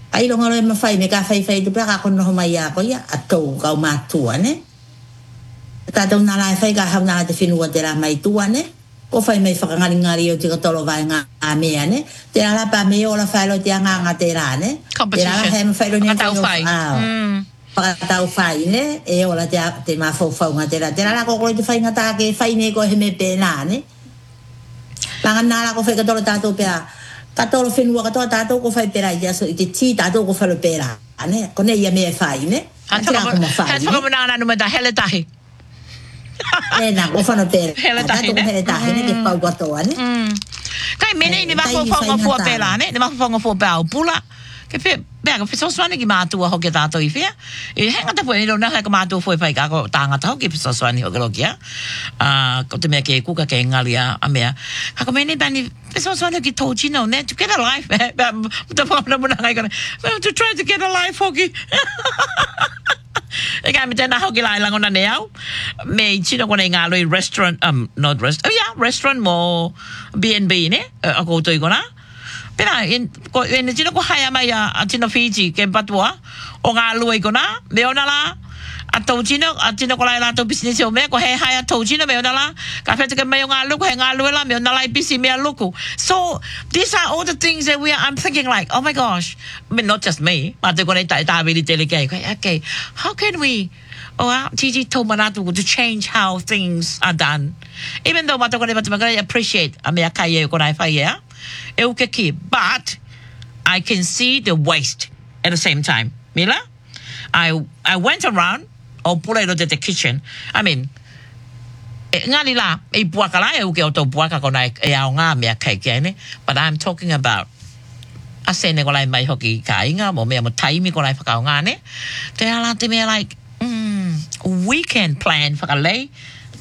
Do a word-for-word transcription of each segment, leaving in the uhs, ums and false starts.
ai lo ngalo ma fai me ka fai fai tu pra ko no mai ya ko ya ato ka ma tua ne ta do na la fai ka ha na te finu te la mai tua ne ko fai mai fa ngari ngari o te ko tolo vai nga a me ne te la pa me o la fai lo te nga nga te la ne te la he me fai lo ne tau fai mm pa tau fai ne e o la te te ma fo fo nga te la te la ko ko te fai nga ta ke fai ne ko he me pe na ne la na la ko fai ka tolo ta to pe Tato fenua ka tato ko fai pera ia so ite ti tato ko fai pera ne ko ne ia me fai ne ata ko fai ha ko na na no da hele tahi e na ko fai pera hele tahi ne hele tahi ne ke pau ko to ne kai mene ni ma ko fonga fu pera ne ni ma fonga fu pau pula ke pe be ko so swane ki ma tu ho ke tato i fia e hanga ta foi no na ka ma tu foi fai ka ko tanga ta ke so swane ho lo kia a ko te me ke ku ka ke ngalia a me ka ko mene bani pe so swane ki to chi no ne to get a life to fa na na ga to try to get a life hoki e ka me tena ho ki lai lang ona ne au me chi no ko ne nga lo restaurant um not rest oh yeah restaurant mo B and B ne a ko to i ko na Pera in ko en tino ko haya mai a tino Fiji ke patua o nga lui ko na me ona la a to tino a tino ko la to business o me ko he haya to tino me ona la ka fete ke me nga lu ko nga lu la me ona la bisi me luku so these are all the things that we are I'm thinking like oh my gosh I mean not just me but they going to ta really delegate okay how can we oh Gigi told manatu to change how things are done even though what going to appreciate a me kai ko na fa yeah but I can see the waste at the same time. Mila, I I went around or pull out of the kitchen. I mean, ngani la e buakala e uke auto buaka ko nai e au nga me kai kene, but I'm talking about asene ko lai mai hoki kai nga mo me mo taimi ko lai whakao nga ne. Te ala te me like, mm, weekend plan whakalei.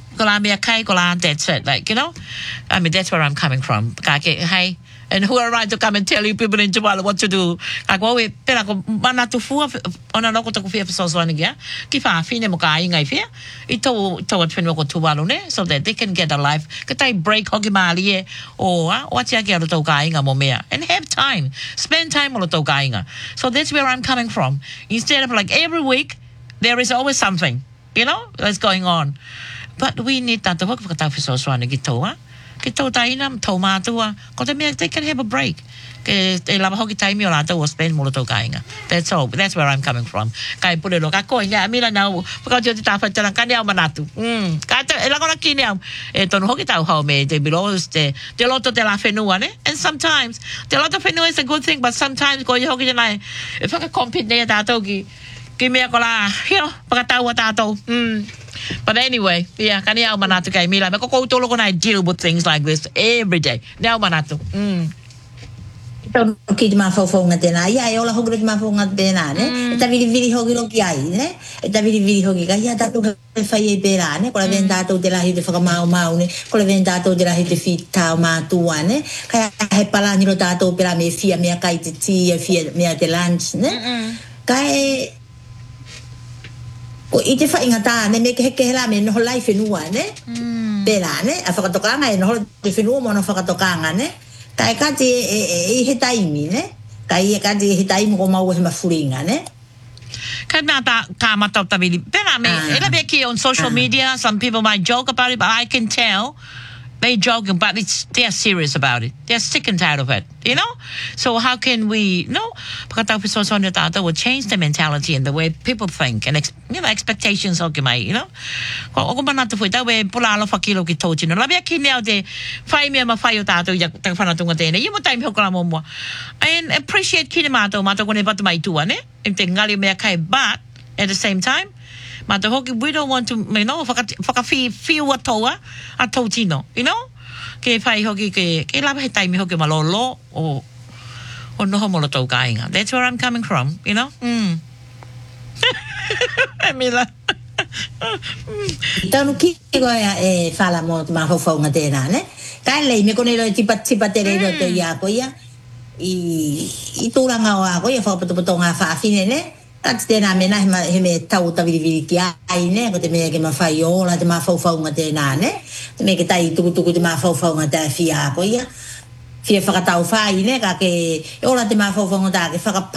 That's it. Like, you know, I mean, that's where I'm coming from. Hey, and who are right to come and tell you people in Tuvalu what to do? Like, well, we pela ko mana tu fu ona no ko to fia so so ngia. Ki fa fine mo kai ngai fia. Ito to wat fenwa ko Tuvalu ne so that they can get a life. Ka break hogi mali e o a what ya ke to kai nga mo mea and have time. Spend time mo to kai nga. So that's where I'm coming from. Instead of like every week there is always something, you know, that's going on. But we need that to work for the so so and get to ah get to tainam to ma to ah because they can have a break ke e la hoki time yo la to spend mo to kainga that's all that's where I'm coming from kai pule lo ka ko nya mi la na because yo ta fa tala kan ya manatu mm ka te e la ko na kini am e to hoki ta ho me de below ste de lo to de la fenua ne and sometimes de lo to fenua is a good thing but sometimes ko yo hoki na if I compete ne ta to ki ki me ko la yo pa ta wa ta to mm But anyway, yeah, kani au manatu kay mila. Meko ko tolo ko na deal with things like this every day. Ne au manatu. Mm. Ito kiti ma fo fo ngate na ya yo la hogro ma fo ngate na ne. Eta vili vili hogi lo ki ai ne. Eta vili vili hogi ka ya ta to fai e pera ne. Ko la venta to de la hite fa ma ma ne. Ko la venta to de la hite fita ma tu ne. Ka he pala ni lo ta to pera me fia me kai ti ti fia me te lunch ne. Kai ko ite fa ingata ne me ke ke la me no life nua ne pela ne a fa to kanga no te finu mo no fa to kanga ne kai ka ti e he taimi ne kai ka ti he taimi ko ma wo ma furinga ne ka mata ka mata ta bili pela me ela be ki on social media some people might joke about it but I can tell they joking, but it's they're serious about it. They're sick and tired of it, you know. So how can we, you know, because will change the mentality and the way people think and ex, you know expectations of my, you know. Ko ba nato foi tawe pula lo fakilo ki tochi no. Labia ki neo de fai me ma fai o tato ya ta fana tunga tene. Imo time ho kala mo mo. And appreciate ki mato mato ko ne patu mai tua ne. Inte ngali me kai but at the same time But we don't want to, you know, whaka feel a toa, a totino, you know? Ke whai hoki ke, ke lawa he taimi hoki malolo, o, o noho molo tau kainga. That's where I'm coming from, you know? Mm. Emila. Tanu ki ko e fala mo ma ho fonga tena, ne? Kai lei me kone lo tipa tipa tere lo te ya ko ya. I i turanga o ko ya fa poto poto nga fa fine ne. Tat tena me na he me tau ta vili vili ki ai ne ko te me ke ma fai ola te ma fo fo nga tena ne. Te me ke tai tu tu te ma fo fo nga ta fia ko ya. Fia fa tau fai ne ka ke ola te ma fo fo nga ta ke fa